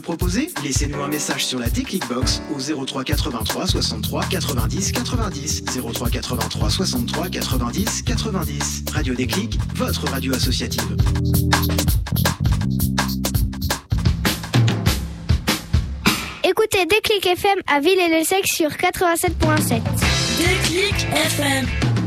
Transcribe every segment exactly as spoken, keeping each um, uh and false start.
Proposez, laissez-nous un message sur la Déclic Box au zéro trois quatre-vingt-trois soixante-trois quatre-vingt-dix quatre-vingt-dix. zéro trois quatre-vingt-trois soixante-trois quatre-vingt-dix quatre-vingt-dix. Radio Déclic, votre radio associative. Écoutez Déclic F M à Villers-les-Sec sur quatre-vingt-sept virgule sept. Déclic F M.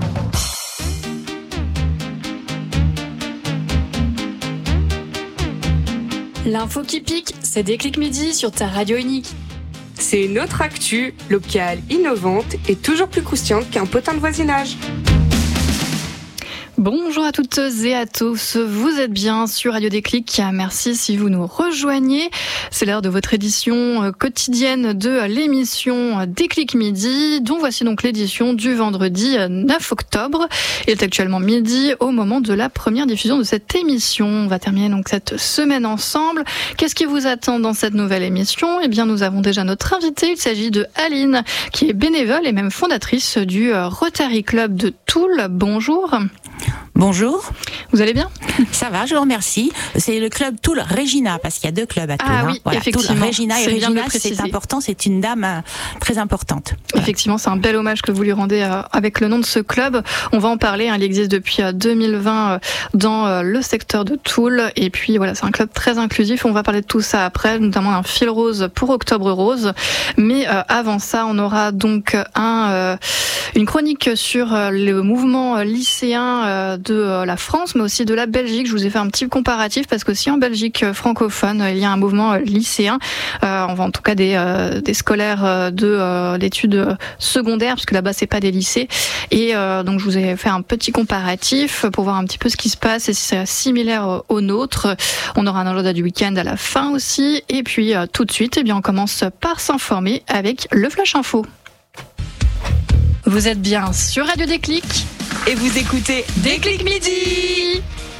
L'info qui pique, c'est Déclic Midi sur ta radio unique. C'est une autre actu, locale, innovante et toujours plus croustillante qu'un potin de voisinage. Bonjour à toutes et à tous, vous êtes bien sur Radio Déclic, merci si vous nous rejoignez. C'est l'heure de votre édition quotidienne de l'émission Déclic Midi, dont voici donc l'édition du vendredi neuf octobre. Il est actuellement midi au moment de la première diffusion de cette émission. On va terminer donc cette semaine ensemble. Qu'est-ce qui vous attend dans cette nouvelle émission ? Eh bien, nous avons déjà notre invitée, il s'agit de Aline, qui est bénévole et même fondatrice du Rotary Club de Toul. Bonjour. Bonjour. Vous allez bien ? Ça va, je vous remercie. C'est le club Toul Regina, parce qu'il y a deux clubs à Toul. Ah oui, hein. Voilà, effectivement. Toul Regina et c'est Regina, c'est important, c'est une dame euh, très importante. Voilà. Effectivement, c'est un bel hommage que vous lui rendez euh, avec le nom de ce club. On va en parler, hein, il existe depuis euh, deux mille vingt euh, dans euh, le secteur de Toul. Et puis voilà, c'est un club très inclusif. On va parler de tout ça après, notamment un fil rose pour Octobre Rose. Mais euh, avant ça, on aura donc un, euh, une chronique sur euh, le mouvement lycéen euh, de euh, la France, mais aussi de la Belgique. Je vous ai fait un petit comparatif parce qu'aussi en Belgique euh, francophone, euh, il y a un mouvement euh, lycéen. Euh, on va en tout cas des, euh, des scolaires euh, de euh, d'études euh, secondaires, puisque là-bas c'est pas des lycées. Et euh, donc je vous ai fait un petit comparatif pour voir un petit peu ce qui se passe et si c'est similaire euh, au nôtre. On aura un agenda du week-end à la fin aussi. Et puis euh, tout de suite, eh bien on commence par s'informer avec le Flash Info. Vous êtes bien sur Radio Déclic. Et vous écoutez Déclic Midi.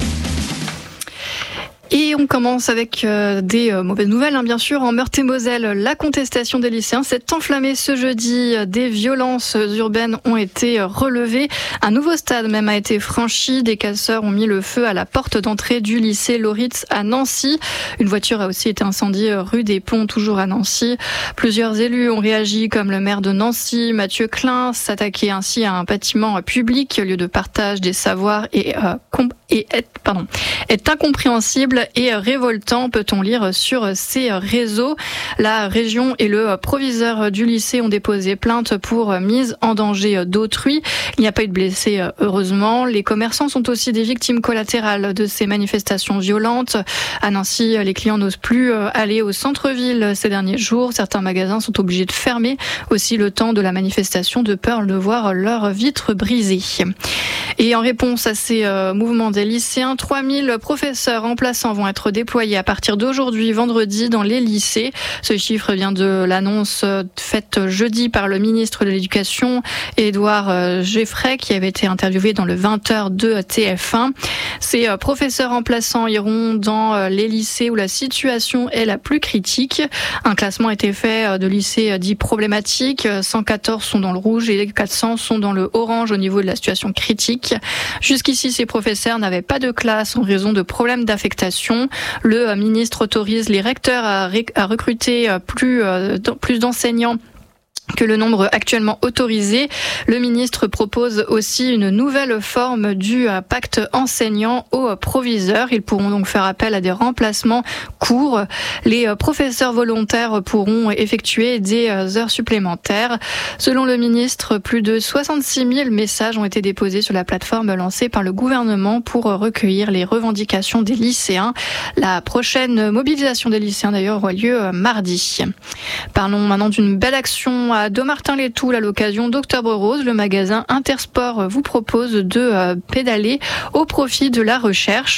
Et on commence avec euh, des euh, mauvaises nouvelles, hein, bien sûr. En Meurthe-et-Moselle, la contestation des lycéens s'est enflammée ce jeudi. Des violences urbaines ont été relevées. Un nouveau stade même a été franchi. Des casseurs ont mis le feu à la porte d'entrée du lycée Loritz à Nancy. Une voiture a aussi été incendiée rue des Ponts, toujours à Nancy. Plusieurs élus ont réagi, comme le maire de Nancy, Mathieu Klein, s'attaquer ainsi à un bâtiment public, lieu de partage des savoirs et, euh, com- et est, pardon, est incompréhensible et révoltant, peut-on lire sur ces réseaux. La région et le proviseur du lycée ont déposé plainte pour mise en danger d'autrui. Il n'y a pas eu de blessés, heureusement. Les commerçants sont aussi des victimes collatérales de ces manifestations violentes. À Nancy, les clients n'osent plus aller au centre-ville ces derniers jours. Certains magasins sont obligés de fermer aussi le temps de la manifestation, de peur de voir leurs vitres brisées. Et en réponse à ces mouvements des lycéens, trois mille professeurs remplaçants vont être déployés à partir d'aujourd'hui, vendredi, dans les lycées. Ce chiffre vient de l'annonce faite jeudi par le ministre de l'Éducation, Édouard Geffray, qui avait été interviewé dans le vingt heures de T F un. Ces professeurs remplaçants iront dans les lycées où la situation est la plus critique. Un classement a été fait de lycées dits problématiques. cent quatorze sont dans le rouge et quatre cents sont dans le orange au niveau de la situation critique. Jusqu'ici, ces professeurs n'avaient pas de classe en raison de problèmes d'affectation. Le ministre autorise les recteurs à, ré- à recruter plus, euh, plus d'enseignants que le nombre actuellement autorisé. Le ministre propose aussi une nouvelle forme du pacte enseignant aux proviseurs. Ils pourront donc faire appel à des remplacements courts. Les professeurs volontaires pourront effectuer des heures supplémentaires. Selon le ministre, plus de soixante-six mille messages ont été déposés sur la plateforme lancée par le gouvernement pour recueillir les revendications des lycéens. La prochaine mobilisation des lycéens d'ailleurs aura lieu mardi. Parlons maintenant d'une belle action à Dommartin-les-Toul à l'occasion d'Octobre Rose. Le magasin Intersport vous propose de pédaler au profit de la recherche.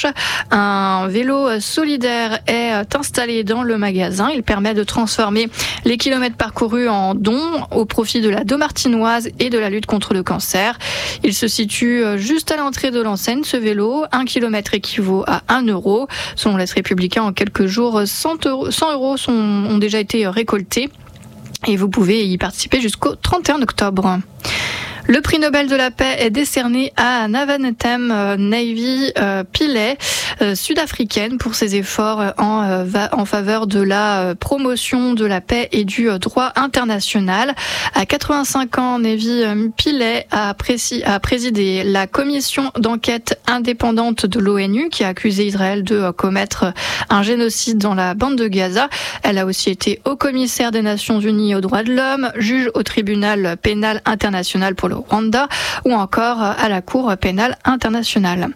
Un vélo solidaire est installé dans le magasin. Il permet de transformer les kilomètres parcourus en dons au profit de la Dommartinoise et de la lutte contre le cancer. Il se situe juste à l'entrée de l'enseigne, ce vélo. Un kilomètre équivaut à un euro. Selon l'Est républicain, en quelques jours, cent euros, cent euros sont, ont déjà été récoltés. Et vous pouvez y participer jusqu'au trente et un octobre. Le prix Nobel de la paix est décerné à Navanetam Navy euh, Pillay. euh, sud-africaine pour ses efforts en, euh, va, en faveur de la euh, promotion de la paix et du euh, droit international. À quatre-vingt-cinq ans, Nevi Pillay a, précis, a présidé la commission d'enquête indépendante de l'ONU qui a accusé Israël de euh, commettre un génocide dans la bande de Gaza. Elle a aussi été haut-commissaire des Nations Unies aux droits de l'homme, juge au tribunal pénal international pour le Rwanda ou encore à la Cour pénale internationale.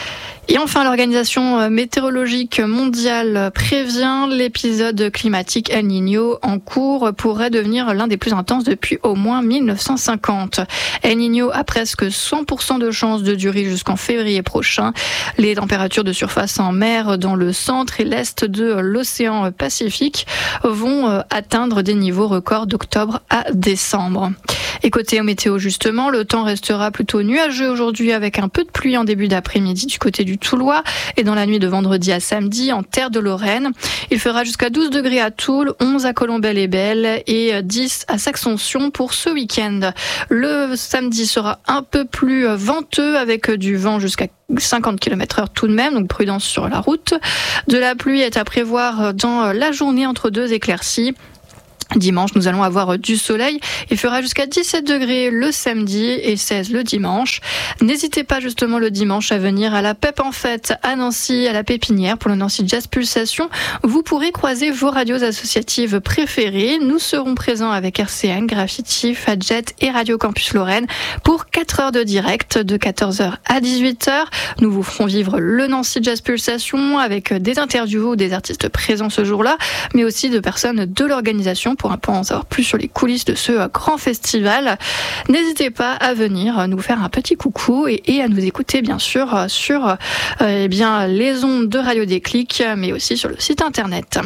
Et enfin, l'Organisation météorologique mondiale prévient l'épisode climatique El Niño en cours pourrait devenir l'un des plus intenses depuis au moins mille neuf cent cinquante. El Niño a presque cent pour cent de chances de durer jusqu'en février prochain. Les températures de surface en mer dans le centre et l'est de l'océan Pacifique vont atteindre des niveaux records d'octobre à décembre. Et côté météo justement, le temps restera plutôt nuageux aujourd'hui avec un peu de pluie en début d'après-midi du côté du Toulois et dans la nuit de vendredi à samedi en terre de Lorraine. Il fera jusqu'à douze degrés à Toul, onze à Colombelles-les-Belles et dix à Saxonsion pour ce week-end. Le samedi sera un peu plus venteux avec du vent jusqu'à cinquante kilomètres heure tout de même, donc prudence sur la route. De la pluie est à prévoir dans la journée entre deux éclaircies. Dimanche, nous allons avoir du soleil. Il fera jusqu'à dix-sept degrés le samedi et seize le dimanche. N'hésitez pas justement le dimanche à venir à la P E P en fête à Nancy, à la Pépinière pour le Nancy Jazz Pulsation. Vous pourrez croiser vos radios associatives préférées. Nous serons présents avec R C N, Graffiti, Fadjet et Radio Campus Lorraine pour quatre heures de direct de quatorze heures à dix-huit heures. Nous vous ferons vivre le Nancy Jazz Pulsation avec des interviews des artistes présents ce jour-là, mais aussi de personnes de l'organisation pour un peu en savoir plus sur les coulisses de ce grand festival. N'hésitez pas à venir nous faire un petit coucou et, et à nous écouter bien sûr sur euh, eh bien, les ondes de Radio Déclic, mais aussi sur le site internet.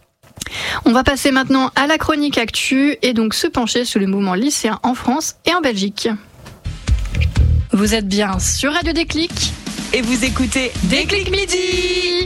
On va passer maintenant à la chronique actu et donc se pencher sur le mouvement lycéen en France et en Belgique. Vous êtes bien sur Radio Déclic et vous écoutez Déclic Midi.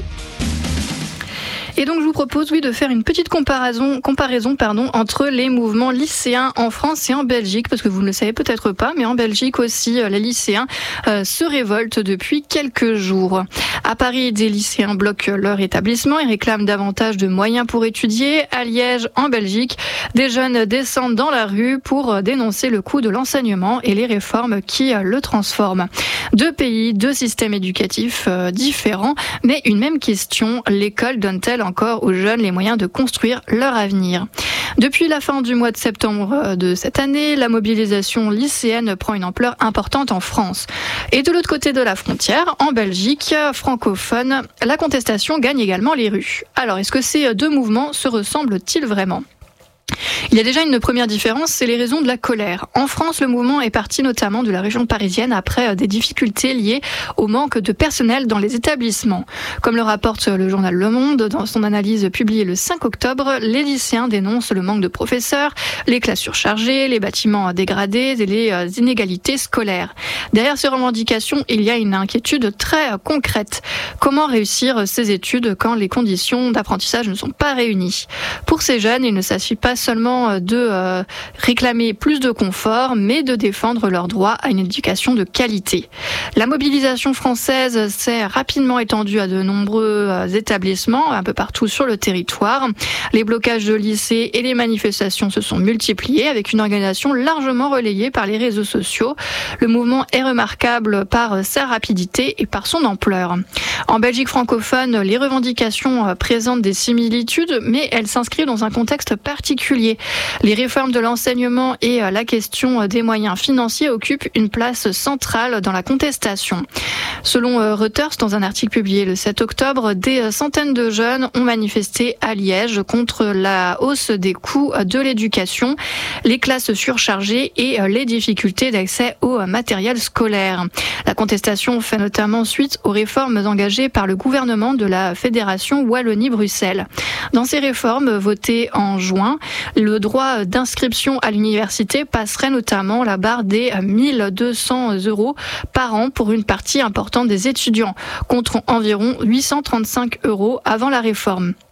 Et donc je vous propose oui de faire une petite comparaison, comparaison pardon, entre les mouvements lycéens en France et en Belgique, parce que vous ne le savez peut-être pas, mais en Belgique aussi les lycéens euh, se révoltent depuis quelques jours. À Paris, des lycéens bloquent leur établissement et réclament davantage de moyens pour étudier. À Liège, en Belgique, des jeunes descendent dans la rue pour dénoncer le coût de l'enseignement et les réformes qui le transforment. Deux pays, deux systèmes éducatifs euh, différents, mais une même question, l'école donne-t-elle encore aux jeunes les moyens de construire leur avenir? Depuis la fin du mois de septembre de cette année, la mobilisation lycéenne prend une ampleur importante en France. Et de l'autre côté de la frontière, en Belgique francophone, la contestation gagne également les rues. Alors, est-ce que ces deux mouvements se ressemblent-ils vraiment ? Il y a déjà une première différence, c'est les raisons de la colère. En France, le mouvement est parti notamment de la région parisienne après des difficultés liées au manque de personnel dans les établissements. Comme le rapporte le journal Le Monde dans son analyse publiée le cinq octobre, les lycéens dénoncent le manque de professeurs, les classes surchargées, les bâtiments dégradés et les inégalités scolaires. Derrière ces revendications, il y a une inquiétude très concrète. Comment réussir ces études quand les conditions d'apprentissage ne sont pas réunies ? Pour ces jeunes, il ne s'agit pas seulement de euh, réclamer plus de confort, mais de défendre leur droit à une éducation de qualité. La mobilisation française s'est rapidement étendue à de nombreux euh, établissements, un peu partout sur le territoire. Les blocages de lycées et les manifestations se sont multipliés avec une organisation largement relayée par les réseaux sociaux. Le mouvement est remarquable par sa rapidité et par son ampleur. En Belgique francophone, les revendications présentent des similitudes, mais elles s'inscrivent dans un contexte particulier. Les réformes de l'enseignement et la question des moyens financiers occupent une place centrale dans la contestation. Selon Reuters, dans un article publié le sept octobre, des centaines de jeunes ont manifesté à Liège contre la hausse des coûts de l'éducation, les classes surchargées et les difficultés d'accès au matériel scolaire. La contestation fait notamment suite aux réformes engagées par le gouvernement de la Fédération Wallonie-Bruxelles. Dans ces réformes votées en juin, le droit d'inscription à l'université passerait notamment la barre des mille deux cents euros par an pour une partie importante des étudiants, contre environ huit cent trente-cinq euros avant la réforme.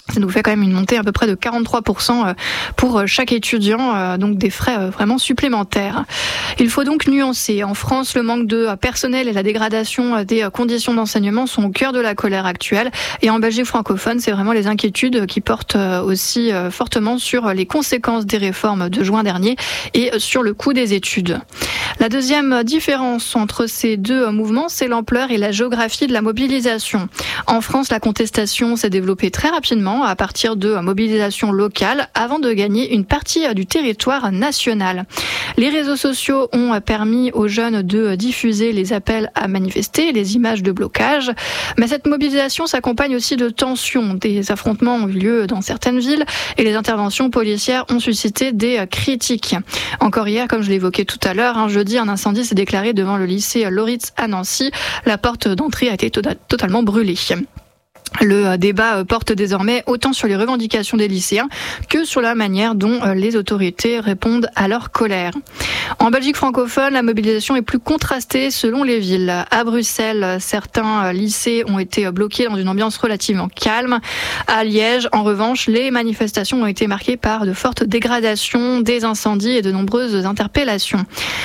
Ça nous fait quand même une montée à peu près de quarante-trois pour cent pour chaque étudiant, donc des frais vraiment supplémentaires. Il faut donc nuancer. En France, le manque de personnel et la dégradation des conditions d'enseignement sont au cœur de la colère actuelle. Et en Belgique francophone, c'est vraiment les inquiétudes qui portent aussi fortement sur les conséquences des réformes de juin dernier et sur le coût des études. La deuxième différence entre ces deux mouvements, c'est l'ampleur et la géographie de la mobilisation. En France, la contestation s'est développée très rapidement à partir de mobilisation locale avant de gagner une partie du territoire national. Les réseaux sociaux ont permis aux jeunes de diffuser les appels à manifester, les images de blocage. Mais cette mobilisation s'accompagne aussi de tensions. Des affrontements ont eu lieu dans certaines villes et les interventions policières ont suscité des critiques. Encore hier, comme je l'évoquais tout à l'heure, un jeudi, un incendie s'est déclaré devant le lycée Loritz à Nancy. La porte d'entrée a été to- totalement brûlée. Le débat porte désormais autant sur les revendications des lycéens que sur la manière dont les autorités répondent à leur colère. En Belgique francophone, la mobilisation est plus contrastée selon les villes. À Bruxelles, certains lycées ont été bloqués dans une ambiance relativement calme. À Liège, en revanche, les manifestations ont été marquées par de fortes dégradations, des incendies et de nombreuses interpellations.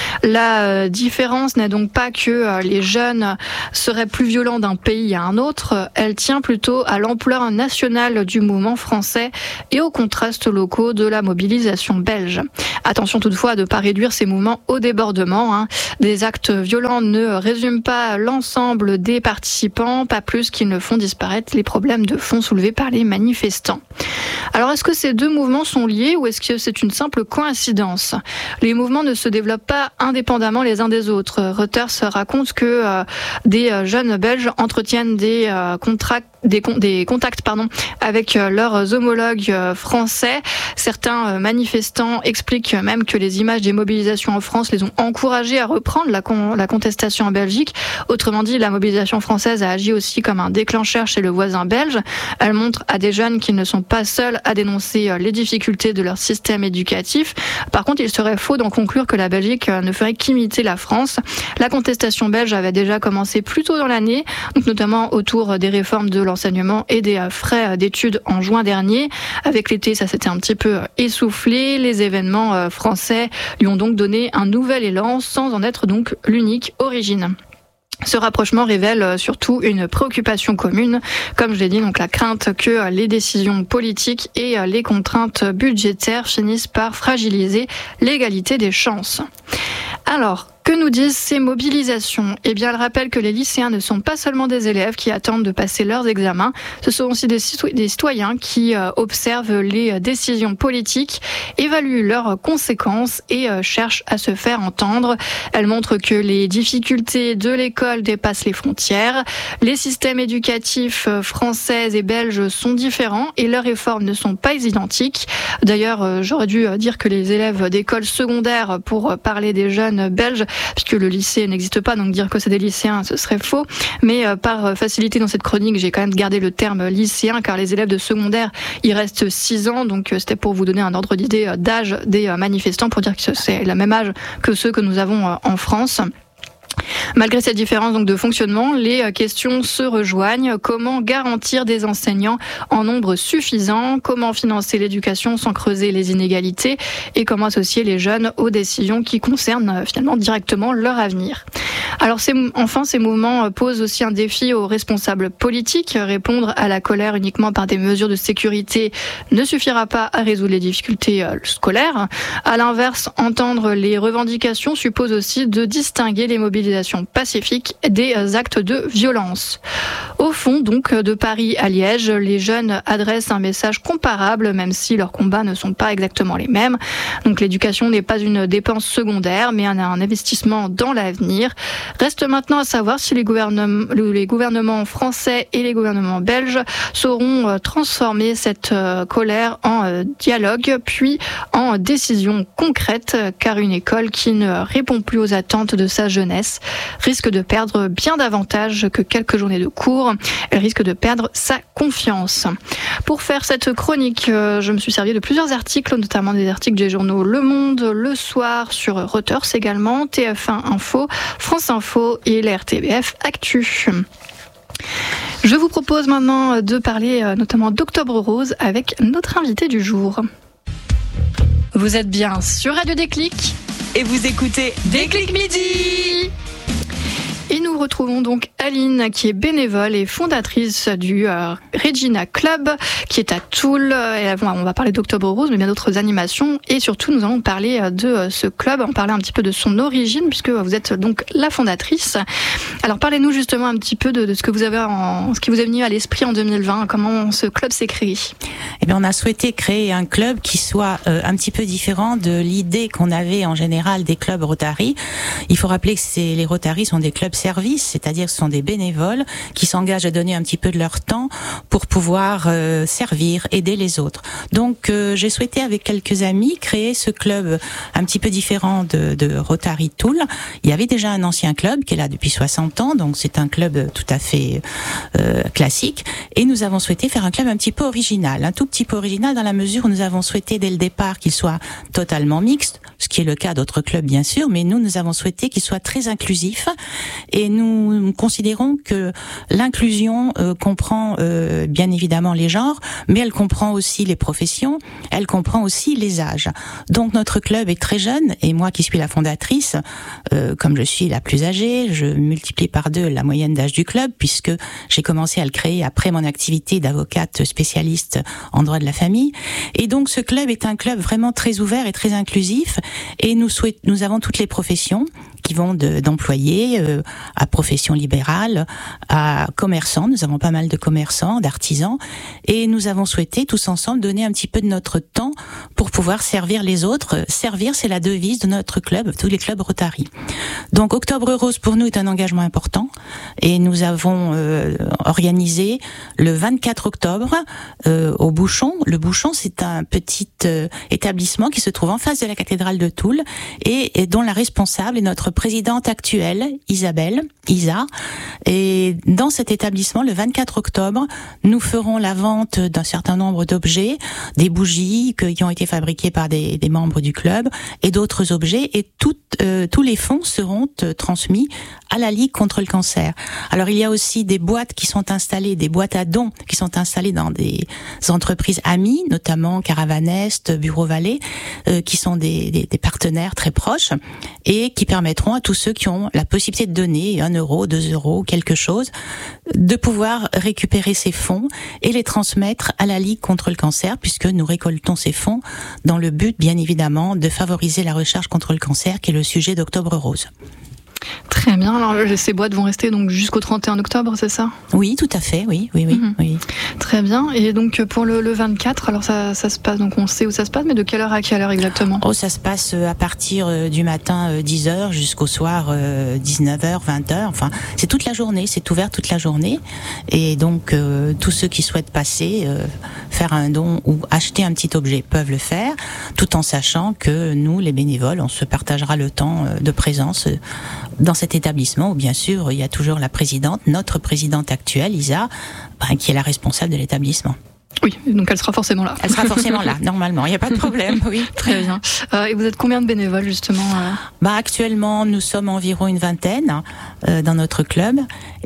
La différence n'est donc pas que les jeunes seraient plus violents d'un pays à un autre, elle tient plutôt à l'ampleur nationale du mouvement français et aux contrastes locaux de la mobilisation belge. Attention toutefois à ne pas réduire ces mouvements au débordement. Hein. Des actes violents ne résument pas l'ensemble des participants, pas plus qu'ils ne font disparaître les problèmes de fond soulevés par les manifestants. Alors est-ce que ces deux mouvements sont liés ou est-ce que c'est une simple coïncidence ? Les mouvements ne se développent pas indépendamment les uns des autres. Reuters raconte que euh, des jeunes Belges entretiennent des euh, contrats Des, con- des contacts pardon, avec euh, leurs homologues euh, français. Certains euh, manifestants expliquent même que les images des mobilisations en France les ont encouragés à reprendre la, con- la contestation en Belgique. Autrement dit, la mobilisation française a agi aussi comme un déclencheur chez le voisin belge. Elle montre à des jeunes qu'ils ne sont pas seuls à dénoncer euh, les difficultés de leur système éducatif. Par contre, il serait faux d'en conclure que la Belgique euh, ne ferait qu'imiter la France. La contestation belge avait déjà commencé plus tôt dans l'année, donc notamment autour des réformes de l'enseignement et des frais d'études en juin dernier. Avec l'été, ça s'était un petit peu essoufflé. Les événements français lui ont donc donné un nouvel élan sans en être donc l'unique origine. Ce rapprochement révèle surtout une préoccupation commune, comme je l'ai dit, donc la crainte que les décisions politiques et les contraintes budgétaires finissent par fragiliser l'égalité des chances. Alors, que nous disent ces mobilisations ? Eh bien, elles rappellent que les lycéens ne sont pas seulement des élèves qui attendent de passer leurs examens, ce sont aussi des citoyens qui euh, observent les décisions politiques, évaluent leurs conséquences et euh, cherchent à se faire entendre. Elles montrent que les difficultés de l'école dépassent les frontières. Les systèmes éducatifs français et belges sont différents et leurs réformes ne sont pas identiques. D'ailleurs, euh, j'aurais dû dire que les élèves d'école secondaire pour parler des jeunes belges, puisque le lycée n'existe pas, donc dire que c'est des lycéens, ce serait faux. Mais euh, par facilité dans cette chronique, j'ai quand même gardé le terme lycéen, car les élèves de secondaire, il reste six ans, donc euh, c'était pour vous donner un ordre d'idée euh, d'âge des euh, manifestants, pour dire que c'est le même âge que ceux que nous avons euh, en France. Malgré cette différence donc de fonctionnement, les questions se rejoignent. Comment garantir des enseignants en nombre suffisant ? Comment financer l'éducation sans creuser les inégalités ? Et comment associer les jeunes aux décisions qui concernent finalement directement leur avenir ? Alors ces, enfin, ces mouvements posent aussi un défi aux responsables politiques. Répondre à la colère uniquement par des mesures de sécurité ne suffira pas à résoudre les difficultés scolaires. À l'inverse, entendre les revendications suppose aussi de distinguer les mobilisations pacifiques des actes de violence. Au fond, donc, de Paris à Liège, les jeunes adressent un message comparable, même si leurs combats ne sont pas exactement les mêmes. Donc l'éducation n'est pas une dépense secondaire, mais un, un investissement dans l'avenir. Reste maintenant à savoir si les gouvernements, les gouvernements français et les gouvernements belges sauront transformer cette colère en dialogue, puis en décision concrète, car une école qui ne répond plus aux attentes de sa jeunesse risque de perdre bien davantage que quelques journées de cours. Elle risque de perdre sa confiance. Pour faire cette chronique, je me suis servi de plusieurs articles, notamment des articles des journaux Le Monde, Le Soir, sur Reuters également, T F un Info, France Info et la R T B F Actu. Je vous propose maintenant de parler notamment d'Octobre Rose avec notre invité du jour. Vous êtes bien sur Radio Déclic et vous écoutez Déclic Midi. Et nous retrouvons donc Aline, qui est bénévole et fondatrice du euh, Regina Club, qui est à Toul. Et on va parler d'Octobre Rose, mais bien d'autres animations. Et surtout, nous allons parler de euh, ce club, en parler un petit peu de son origine, puisque vous êtes donc la fondatrice. Alors, parlez-nous justement un petit peu de, de ce que vous avez en, ce qui vous est venu à l'esprit en deux mille vingt. Comment ce club s'est créé? Eh bien, on a souhaité créer un club qui soit euh, un petit peu différent de l'idée qu'on avait en général des clubs Rotary. Il faut rappeler que c'est, les Rotary sont des clubs service, c'est-à-dire que ce sont des bénévoles qui s'engagent à donner un petit peu de leur temps pour pouvoir euh, servir, aider les autres. Donc euh, j'ai souhaité avec quelques amis créer ce club un petit peu différent de, de Rotary Toul. Il y avait déjà un ancien club qui est là depuis soixante ans, donc c'est un club tout à fait euh, classique, et nous avons souhaité faire un club un petit peu original, un tout petit peu original dans la mesure où nous avons souhaité dès le départ qu'il soit totalement mixte, ce qui est le cas d'autres clubs bien sûr, mais nous, nous avons souhaité qu'il soit très inclusif. Et nous considérons que l'inclusion euh, comprend euh, bien évidemment les genres, mais elle comprend aussi les professions, elle comprend aussi les âges. Donc notre club est très jeune, et moi qui suis la fondatrice, euh, comme je suis la plus âgée, je multiplie par deux la moyenne d'âge du club, puisque j'ai commencé à le créer après mon activité d'avocate spécialiste en droit de la famille. Et donc ce club est un club vraiment très ouvert et très inclusif, et nous, souhait- nous avons toutes les professions qui vont de, d'employés euh, à profession libérale, à commerçants. Nous avons pas mal de commerçants, d'artisans, et nous avons souhaité tous ensemble donner un petit peu de notre temps pour pouvoir servir les autres. Servir, c'est la devise de notre club, tous les clubs Rotary. Donc Octobre Rose pour nous est un engagement important, et nous avons euh, organisé le vingt-quatre octobre euh, au Bouchon. Le Bouchon, c'est un petit euh, établissement qui se trouve en face de la cathédrale de Toul, et, et dont la responsable est notre présidente actuelle, Isabelle, Isa. Et dans cet établissement, le vingt-quatre octobre, nous ferons la vente d'un certain nombre d'objets, des bougies qui ont été fabriquées par des, des membres du club, et d'autres objets, et tout, euh, tous les fonds seront euh, transmis à la Ligue contre le cancer. Alors il y a aussi des boîtes qui sont installées, des boîtes à dons qui sont installées dans des entreprises amies, notamment Caravanest, Bureau Vallée, euh, qui sont des, des, des partenaires très proches, et qui permettront à tous ceux qui ont la possibilité de donner un euro, deux euros, quelque chose, de pouvoir récupérer ces fonds et les transmettre à la Ligue contre le cancer, puisque nous récoltons ces fonds dans le but, bien évidemment, de favoriser la recherche contre le cancer, qui est le sujet d'Octobre Rose. Très bien. Alors, ces boîtes vont rester donc jusqu'au trente et un octobre, c'est ça? Oui, tout à fait. Oui, oui, oui, mmh. oui. Très bien. Et donc pour le, le vingt-quatre, alors ça, ça se passe. Donc on sait où ça se passe, mais de quelle heure à quelle heure exactement? Oh, ça se passe à partir du matin dix heures jusqu'au soir dix-neuf heures, vingt heures. Enfin, c'est toute la journée. C'est ouvert toute la journée. Et donc euh, tous ceux qui souhaitent passer, euh, faire un don ou acheter un petit objet peuvent le faire, tout en sachant que nous, les bénévoles, on se partagera le temps de présence dans cet établissement où bien sûr il y a toujours la présidente, notre présidente actuelle, Isa, ben, qui est la responsable de l'établissement. Oui, donc elle sera forcément là. Elle sera forcément là, normalement, il n'y a pas de problème, oui. Très bien. Euh, et vous êtes combien de bénévoles, justement euh... bah, actuellement, nous sommes environ une vingtaine euh, dans notre club,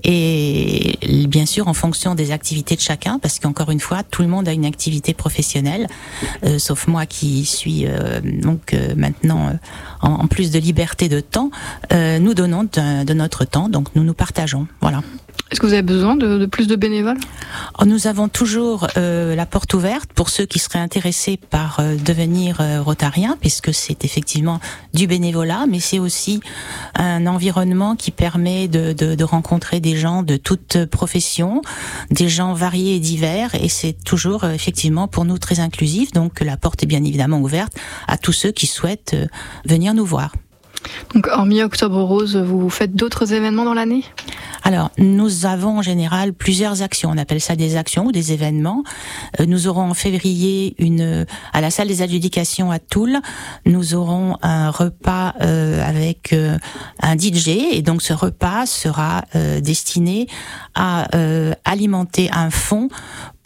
et bien sûr en fonction des activités de chacun, parce qu'encore une fois, tout le monde a une activité professionnelle, euh, sauf moi qui suis euh, donc euh, maintenant, euh, en, en plus de liberté de temps, euh, nous donnons de, de notre temps, donc nous nous partageons, voilà. Est-ce que vous avez besoin de, de plus de bénévoles? Nous avons toujours euh, la porte ouverte pour ceux qui seraient intéressés par euh, devenir euh, rotariens, puisque c'est effectivement du bénévolat, mais c'est aussi un environnement qui permet de, de, de rencontrer des gens de toutes professions, des gens variés et divers, et c'est toujours euh, effectivement pour nous très inclusif, donc la porte est bien évidemment ouverte à tous ceux qui souhaitent euh, venir nous voir. Donc, hormis Octobre Rose, vous faites d'autres événements dans l'année ? Alors, nous avons en général plusieurs actions. On appelle ça des actions ou des événements. Euh, nous aurons en février une à la salle des adjudications à Toul. Nous aurons un repas euh, avec euh, un D J, et donc ce repas sera euh, destiné à euh, alimenter un fonds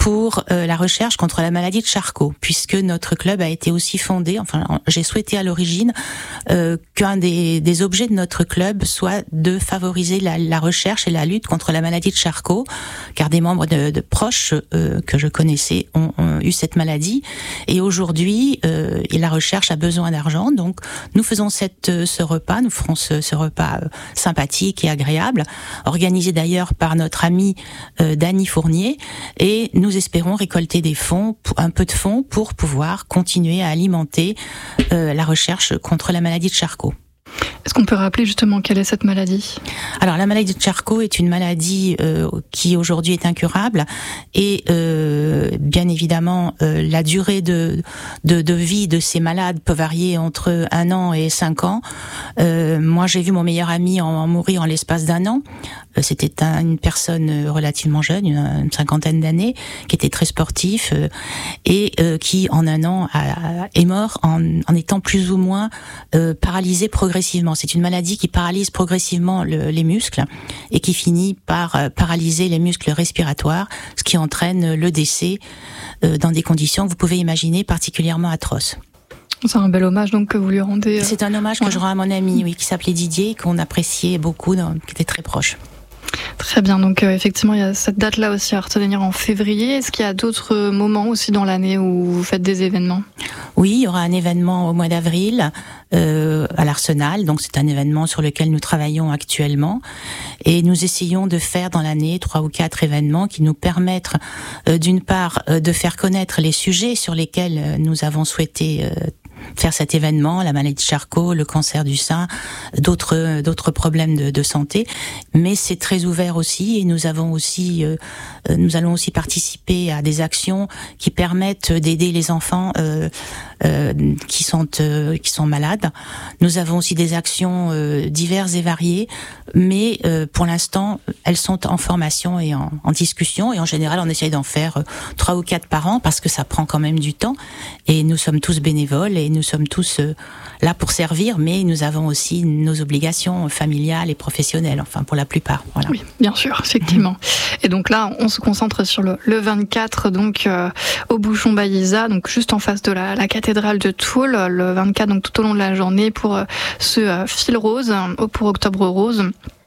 pour euh, la recherche contre la maladie de Charcot, puisque notre club a été aussi fondé, enfin j'ai souhaité à l'origine euh, qu'un des, des objets de notre club soit de favoriser la, la recherche et la lutte contre la maladie de Charcot, car des membres de, de proches euh, que je connaissais ont, ont eu cette maladie, et aujourd'hui euh, la recherche a besoin d'argent, donc nous faisons cette, ce repas, nous ferons ce, ce repas euh, sympathique et agréable, organisé d'ailleurs par notre amie euh, Dany Fournier, et nous espérons récolter des fonds, un peu de fonds pour pouvoir continuer à alimenter euh, la recherche contre la maladie de Charcot. Est-ce qu'on peut rappeler justement quelle est cette maladie ? Alors la maladie de Charcot est une maladie euh, qui aujourd'hui est incurable et euh, bien évidemment euh, la durée de, de de vie de ces malades peut varier entre un an et cinq ans. Euh, moi j'ai vu mon meilleur ami en, en mourir en l'espace d'un an. Euh, c'était un, une personne relativement jeune, une, une cinquantaine d'années, qui était très sportif euh, et euh, qui en un an a, a, est mort en, en étant plus ou moins euh, paralysé progressivement. C'est une maladie qui paralyse progressivement le, les muscles et qui finit par euh, paralyser les muscles respiratoires, ce qui entraîne le décès euh, dans des conditions que vous pouvez imaginer particulièrement atroces. C'est un bel hommage donc que vous lui rendez. Euh... C'est un hommage que ouais. je rends à mon ami, oui, qui s'appelait Didier, qu'on appréciait beaucoup, dans, qui était très proche. Très bien, donc euh, effectivement il y a cette date-là aussi à retenir en février. Est-ce qu'il y a d'autres moments aussi dans l'année où vous faites des événements ? Oui, il y aura un événement au mois d'avril euh, à l'Arsenal, donc c'est un événement sur lequel nous travaillons actuellement et nous essayons de faire dans l'année trois ou quatre événements qui nous permettent euh, d'une part euh, de faire connaître les sujets sur lesquels euh, nous avons souhaité euh, faire cet événement, la maladie de Charcot, le cancer du sein, d'autres d'autres problèmes de, de santé, mais c'est très ouvert aussi et nous avons aussi euh, nous allons aussi participer à des actions qui permettent d'aider les enfants euh, euh, qui sont euh, qui sont malades. Nous avons aussi des actions euh, diverses et variées, mais euh, pour l'instant elles sont en formation et en, en discussion et en général on essaye d'en faire euh, trois ou quatre par an parce que ça prend quand même du temps et nous sommes tous bénévoles et nous sommes tous euh, là pour servir, mais nous avons aussi nos obligations familiales et professionnelles, enfin pour la plupart. Voilà. Oui, bien sûr, effectivement. Et donc là, on se concentre sur le, le vingt-quatre, donc euh, au Bouchon-Baïsa, donc juste en face de la, la cathédrale de Toul, le vingt-quatre, donc tout au long de la journée pour euh, ce euh, fil rose, euh, pour Octobre Rose.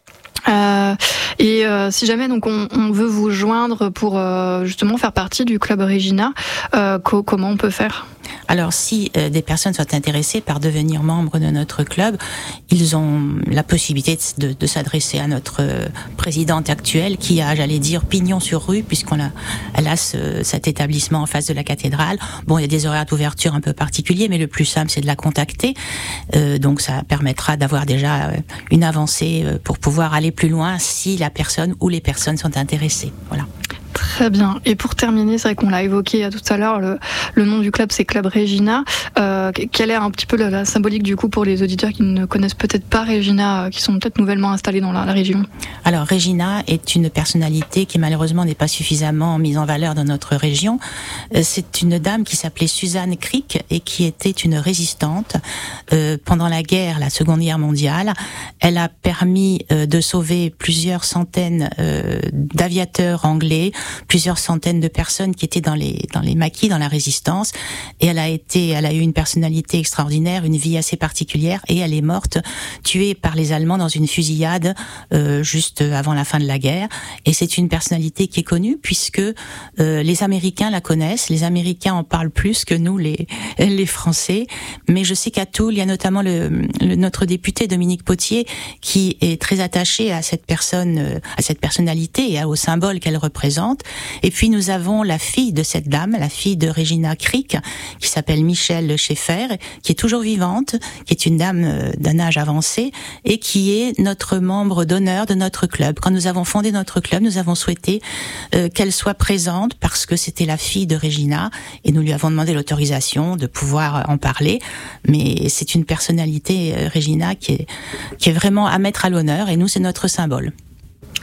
Euh, et euh, si jamais donc on, on veut vous joindre pour euh, justement faire partie du club Regina, euh, co- comment on peut faire ? Alors, si euh, des personnes sont intéressées par devenir membres de notre club, ils ont la possibilité de, de s'adresser à notre euh, présidente actuelle, qui a, j'allais dire, pignon sur rue, puisqu'on a, elle a ce, cet établissement en face de la cathédrale. Bon, il y a des horaires d'ouverture un peu particuliers, mais le plus simple, c'est de la contacter. Euh, donc, ça permettra d'avoir déjà euh, une avancée euh, pour pouvoir aller plus loin si la personne ou les personnes sont intéressées. Voilà. Très bien. Et pour terminer, c'est vrai qu'on l'a évoqué tout à l'heure, le, le nom du club, c'est Club Regina. Euh, quelle est un petit peu la, la symbolique du coup pour les auditeurs qui ne connaissent peut-être pas Regina, qui sont peut-être nouvellement installés dans la, la région ? Alors, Regina est une personnalité qui malheureusement n'est pas suffisamment mise en valeur dans notre région. C'est une dame qui s'appelait Suzanne Crick et qui était une résistante euh, pendant la guerre, la Seconde Guerre mondiale. Elle a permis euh, de sauver plusieurs centaines euh, d'aviateurs anglais, plusieurs centaines de personnes qui étaient dans les dans les maquis, dans la résistance, et elle a été, elle a eu une personnalité extraordinaire, une vie assez particulière, et elle est morte tuée par les Allemands dans une fusillade euh, juste avant la fin de la guerre. Et c'est une personnalité qui est connue puisque euh, les Américains la connaissent, les Américains en parlent plus que nous les les Français. Mais je sais qu'à Toul, il y a notamment le, le notre député Dominique Potier qui est très attaché à cette personne, à cette personnalité et au symbole qu'elle représente. Et puis nous avons la fille de cette dame, la fille de Regina Crick, qui s'appelle Michelle Schaeffer, qui est toujours vivante, qui est une dame d'un âge avancé et qui est notre membre d'honneur de notre club. Quand nous avons fondé notre club, nous avons souhaité euh, qu'elle soit présente parce que c'était la fille de Regina et nous lui avons demandé l'autorisation de pouvoir en parler. Mais c'est une personnalité, euh, Regina, qui est, qui est vraiment à mettre à l'honneur et nous, c'est notre symbole.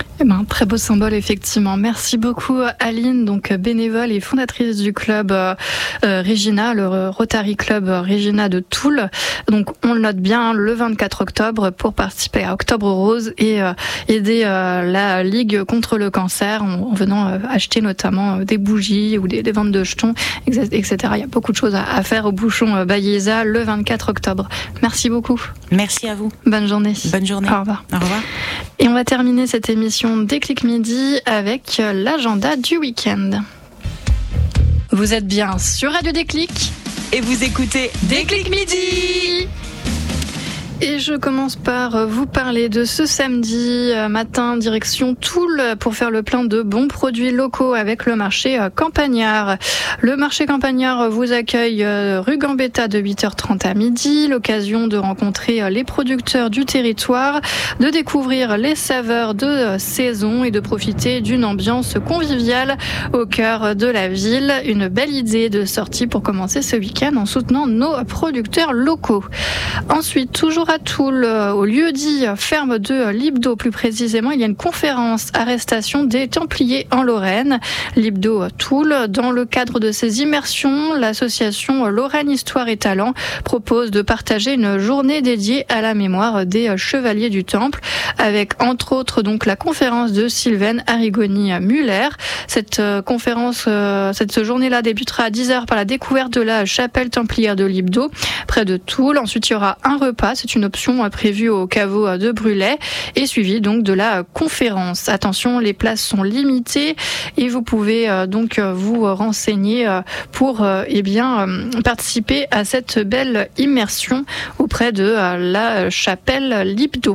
Eh ben, très beau symbole, effectivement. Merci beaucoup, Aline, donc bénévole et fondatrice du club euh, Regina, le Rotary Club Regina de Toul. Donc, on le note bien le vingt-quatre octobre pour participer à Octobre Rose et euh, aider euh, la Ligue contre le cancer en, en venant euh, acheter notamment euh, des bougies ou des, des ventes de jetons, et cetera. Il y a beaucoup de choses à, à faire au bouchon euh, Bayeza le vingt-quatre octobre. Merci beaucoup. Merci à vous. Bonne journée. Bonne journée. Au revoir. Au revoir. Et on va terminer cette émission Déclic Midi avec l'agenda du week-end. Vous êtes bien sur Radio Déclic et vous écoutez Déclic Midi. Et je commence par vous parler de ce samedi matin, direction Toul, pour faire le plein de bons produits locaux avec le marché Campagnard. Le marché Campagnard vous accueille rue Gambetta de huit heures trente à midi. L'occasion de rencontrer les producteurs du territoire, de découvrir les saveurs de saison et de profiter d'une ambiance conviviale au cœur de la ville. Une belle idée de sortie pour commencer ce week-end en soutenant nos producteurs locaux. Ensuite, toujours à Toul, au lieu dit ferme de Libdo plus précisément, il y a une conférence arrestation des Templiers en Lorraine. Libdo Toul, dans le cadre de ces immersions, l'association Lorraine Histoire et Talent propose de partager une journée dédiée à la mémoire des chevaliers du Temple, avec entre autres donc la conférence de Sylvaine Arrigoni-Muller. Cette conférence, cette journée-là débutera à dix heures par la découverte de la chapelle templière de Libdo, près de Toul. Ensuite, il y aura un repas, c'est une option prévue au caveau de Brulay, et suivi donc de la conférence. Attention, les places sont limitées et vous pouvez donc vous renseigner pour eh bien participer à cette belle immersion auprès de la chapelle Libdo.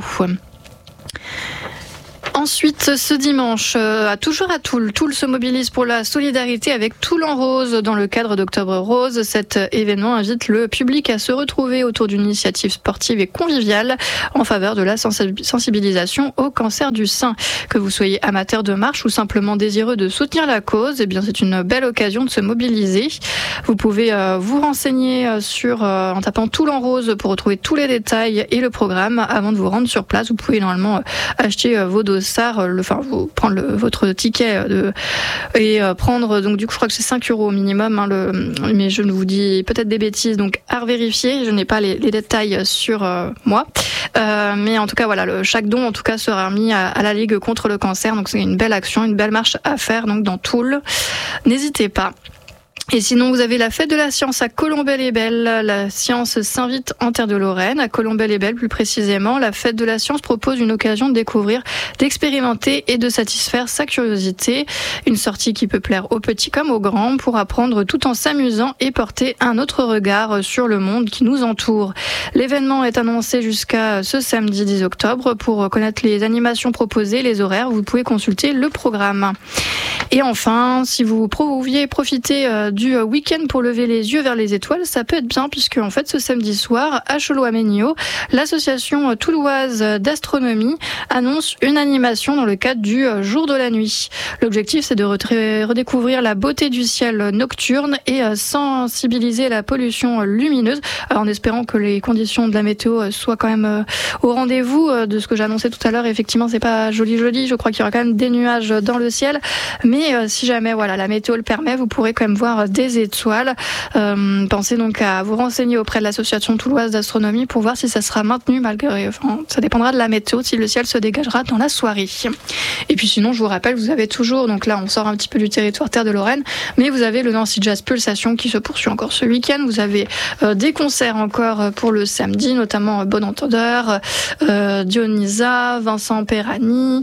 Ensuite, ce dimanche, euh, toujours à Toul, Toul se mobilise pour la solidarité avec Toul en Rose dans le cadre d'Octobre Rose. Cet événement invite le public à se retrouver autour d'une initiative sportive et conviviale en faveur de la sensibilisation au cancer du sein. Que vous soyez amateur de marche ou simplement désireux de soutenir la cause, eh bien c'est une belle occasion de se mobiliser. Vous pouvez euh, vous renseigner sur euh, en tapant Toul en Rose pour retrouver tous les détails et le programme avant de vous rendre sur place. Vous pouvez normalement euh, acheter euh, vos doses. Le, enfin, vous prendre le, votre ticket de, et euh, prendre, donc du coup je crois que c'est cinq euros au minimum, hein, le, mais je ne vous dis peut-être des bêtises, donc à revérifier, je n'ai pas les, les détails sur euh, moi, euh, mais en tout cas voilà, le, chaque don en tout cas sera remis à, à la Ligue contre le cancer, donc c'est une belle action, une belle marche à faire donc dans Toul, n'hésitez pas. Et sinon, vous avez la fête de la science à Colombey-les-Belles. La science s'invite en terre de Lorraine, à Colombey-les-Belles plus précisément. La fête de la science propose une occasion de découvrir, d'expérimenter et de satisfaire sa curiosité. Une sortie qui peut plaire aux petits comme aux grands pour apprendre tout en s'amusant et porter un autre regard sur le monde qui nous entoure. L'événement est annoncé jusqu'à ce samedi dix octobre. Pour connaître les animations proposées, les horaires, vous pouvez consulter le programme. Et enfin, si vous pouviez profiter du week-end pour lever les yeux vers les étoiles, ça peut être bien puisque en fait ce samedi soir à Chelot-à-Ménio, l'association touloise d'astronomie annonce une animation dans le cadre du jour de la nuit. L'objectif c'est de redécouvrir la beauté du ciel nocturne et sensibiliser la pollution lumineuse. Alors en espérant que les conditions de la météo soient quand même au rendez-vous de ce que j'annonçais tout à l'heure. Effectivement, c'est pas joli joli, je crois qu'il y aura quand même des nuages dans le ciel, mais si jamais voilà la météo le permet, vous pourrez quand même voir des étoiles. Euh, pensez donc à vous renseigner auprès de l'association touloise d'astronomie pour voir si ça sera maintenu malgré, enfin, ça dépendra de la météo, si le ciel se dégagera dans la soirée. Et puis sinon, je vous rappelle, vous avez toujours, donc là on sort un petit peu du territoire terre de Lorraine, mais vous avez le Nancy Jazz Pulsation qui se poursuit encore ce week-end. Vous avez euh, des concerts encore pour le samedi, notamment euh, Bon Entendeur, euh, Dionysa, Vincent Perani,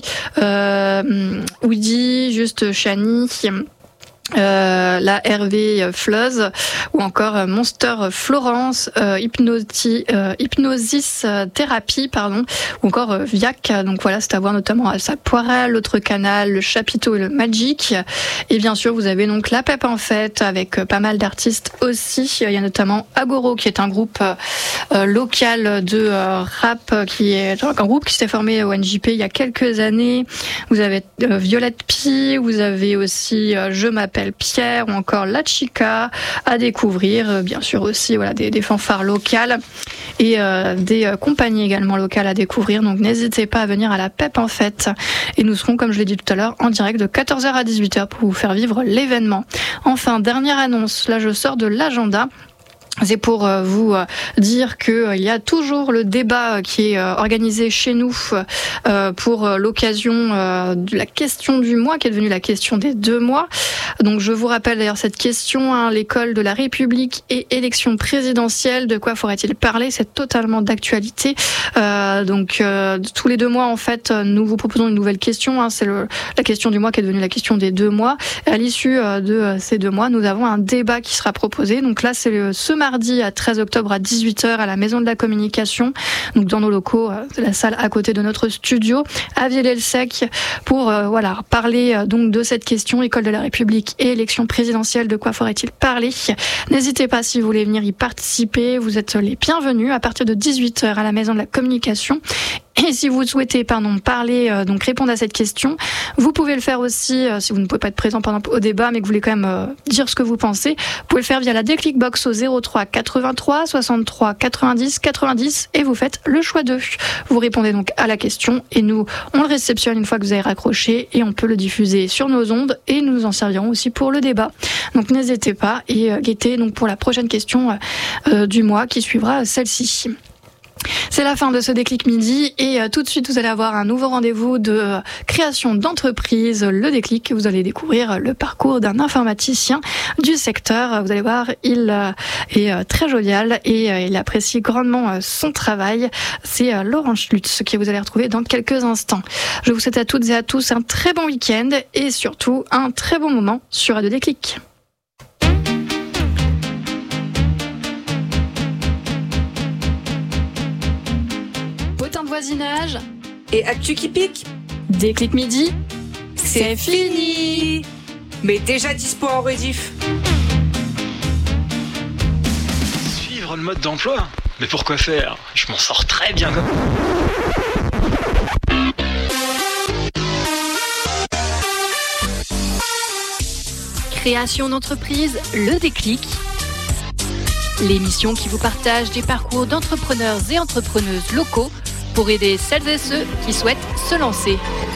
euh, Woody, Juste Chani, Euh, la Hervé Fleuz ou encore Monster Florence, euh, Hypnoti, euh, Hypnosis Thérapie, pardon, ou encore euh, Viac. Donc voilà, c'est à voir notamment à sa Poirelle, l'autre canal, le Chapiteau et le Magic. Et bien sûr, vous avez donc la Pep en fête avec euh, pas mal d'artistes aussi. Il y a notamment Agoro qui est un groupe euh, local de euh, rap qui est un groupe qui s'est formé au N J P il y a quelques années. Vous avez euh, Violette Pie, vous avez aussi euh, Je m'appelle s'appelle Pierre, ou encore La Chica à découvrir. Bien sûr aussi voilà, des, des fanfares locales et euh, des euh, compagnies également locales à découvrir. Donc n'hésitez pas à venir à la P E P en Fête. Et nous serons, comme je l'ai dit tout à l'heure, en direct de quatorze heures à dix-huit heures pour vous faire vivre l'événement. Enfin, dernière annonce, là je sors de l'agenda. C'est pour vous dire qu'il y a toujours le débat qui est organisé chez nous pour l'occasion de la question du mois, qui est devenue la question des deux mois. Donc je vous rappelle d'ailleurs cette question, hein, l'école de la République et élection présidentielle, de quoi faudrait-il parler? C'est totalement d'actualité. Euh, donc euh, tous les deux mois en fait, nous vous proposons une nouvelle question. Hein, c'est le, la question du mois qui est devenue la question des deux mois. Et à l'issue de ces deux mois, nous avons un débat qui sera proposé. Donc là, c'est le, ce mardi à treize octobre à dix-huit heures à la Maison de la Communication, donc dans nos locaux, la salle à côté de notre studio à Villers-le-Sec, pour euh, voilà parler euh, donc de cette question école de la République et élection présidentielle. De quoi faudrait-il parler? N'hésitez pas si vous voulez venir y participer. Vous êtes les bienvenus à partir de dix-huit heures à la Maison de la Communication. Et si vous souhaitez pardon, parler, euh, donc répondre à cette question, vous pouvez le faire aussi, euh, si vous ne pouvez pas être présent pendant au débat, mais que vous voulez quand même euh, dire ce que vous pensez, vous pouvez le faire via la Déclic Box au zéro trois quatre-vingt-trois soixante-trois quatre-vingt-dix quatre-vingt-dix et vous faites le choix d'eux. Vous répondez donc à la question et nous, on le réceptionne une fois que vous avez raccroché et on peut le diffuser sur nos ondes et nous nous en servirons aussi pour le débat. Donc n'hésitez pas et euh, guettez donc pour la prochaine question euh, du mois qui suivra celle-ci. C'est la fin de ce Déclic Midi et euh, tout de suite vous allez avoir un nouveau rendez-vous de euh, création d'entreprise, le Déclic. Vous allez découvrir le parcours d'un informaticien du secteur. Vous allez voir, il euh, est euh, très jovial et euh, il apprécie grandement euh, son travail. C'est euh, Laurent Schlutz qui vous allez retrouver dans quelques instants. Je vous souhaite à toutes et à tous un très bon week-end et surtout un très bon moment sur Radio Déclic. Voisinage et actu qui pique. Déclic Midi, c'est fini. Mais déjà dispo en rediff. Suivre le mode d'emploi? Mais pourquoi faire? Je m'en sors très bien comme... Création d'entreprise, le Déclic. L'émission qui vous partage des parcours d'entrepreneurs et entrepreneuses locaux pour aider celles et ceux qui souhaitent se lancer.